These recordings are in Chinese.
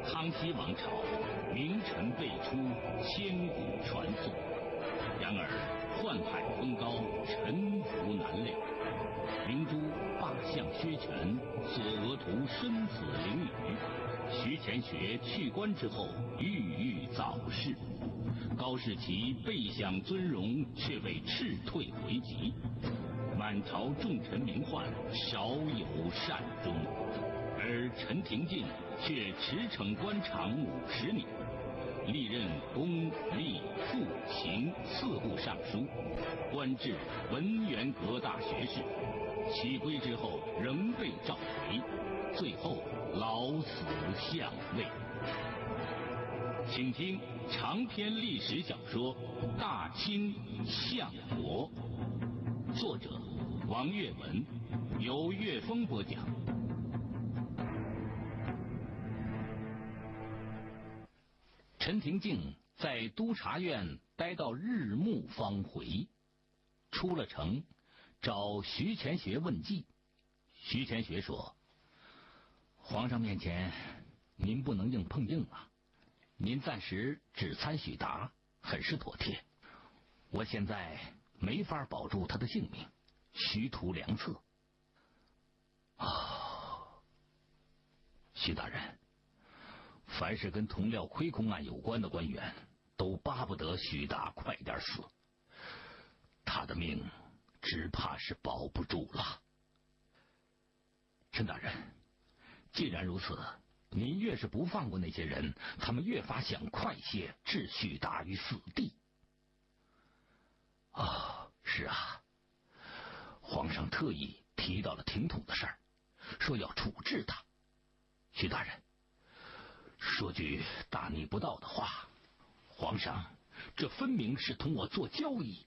康熙王朝名臣辈出，千古传颂。然而宦海风高，沉浮难料。明珠罢相削权，索额图身死囹圄。徐乾学去官之后，郁郁早逝。高士奇备享尊荣，却被斥退回籍。满朝重臣名宦，少有善终。而陈廷敬却驰骋官场50年，历任公、吏、副、刑4部尚书，官至文渊阁大学士。起归之后仍被召回，最后老死相位。请听长篇历史小说《大清相国》，作者王岳文，由岳峰播讲。陈廷敬在督察院待到日暮方回，出了城找徐乾学问计。徐乾学说：“皇上面前您不能硬碰硬啊，您暂时只参许达很是妥帖。我现在没法保住他的性命，虚图良策。”徐大人，凡是跟同料亏空案有关的官员，都巴不得许达快点死，他的命只怕是保不住了。陈大人，既然如此，您越是不放过那些人，他们越发想快些置许达于死地。是啊，皇上特意提到了廷统的事儿，说要处置他。徐大人，说句大逆不道的话，皇上这分明是同我做交易。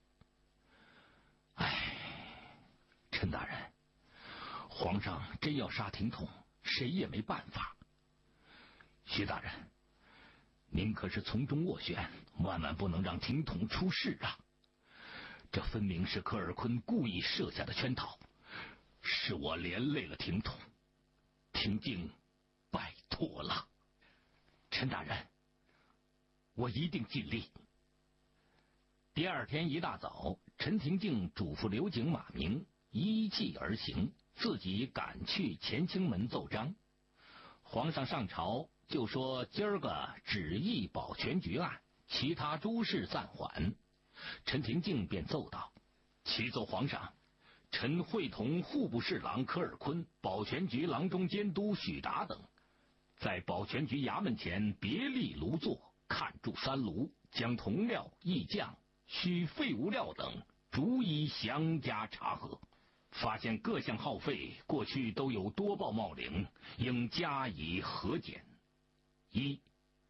陈大人，皇上真要杀廷统，谁也没办法。徐大人，您可是从中斡旋，万万不能让廷统出事啊！这分明是科尔坤故意设下的圈套，是我连累了廷统，廷敬拜托了。陈大人，我一定尽力。第二天一大早，陈廷敬嘱咐刘景、马明依计而行，自己赶去乾清门奏章。皇上上朝就说今儿个旨议保全局案，其他诸事暂缓。陈廷敬便奏道：“启奏皇上，臣会同户部侍郎科尔坤、保全局郎中监督许达等，在保全局衙门前别立炉座，看住3炉，将铜料、役将、需废物料等逐一详加查核，发现各项耗费过去都有多报冒领，应加以核减。1.